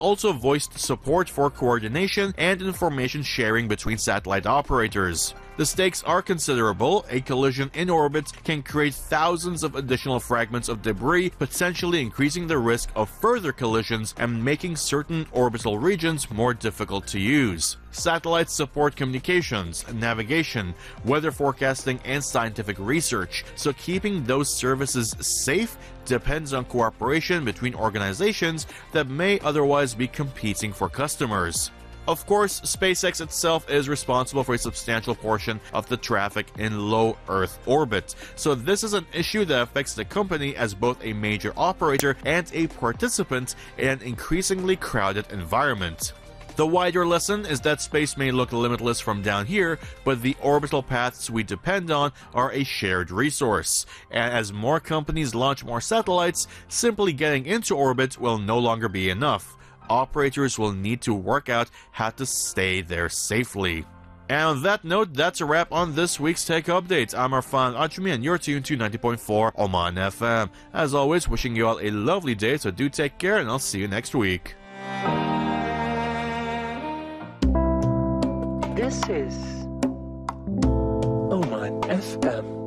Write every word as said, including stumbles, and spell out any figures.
also voiced support for coordination and information sharing between satellite operators. The stakes are considerable. A collision in orbit can create thousands of additional fragments of debris, potentially increasing the risk of further collisions and making certain orbital regions more difficult to use. Satellites support communications, navigation, weather forecasting, and scientific research, so keeping those services safe depends on cooperation between organizations that may otherwise be competing for customers. Of course, SpaceX itself is responsible for a substantial portion of the traffic in low Earth orbit, so this is an issue that affects the company as both a major operator and a participant in an increasingly crowded environment. The wider lesson is that space may look limitless from down here, but the orbital paths we depend on are a shared resource. And as more companies launch more satellites, simply getting into orbit will no longer be enough. Operators will need to work out how to stay there safely. And on that note, that's a wrap on this week's Tech Update. I'm Arfan Ajmi and you're tuned to ninety point four Oman F M. As always, wishing you all a lovely day, so do take care and I'll see you next week. This is Oman F M.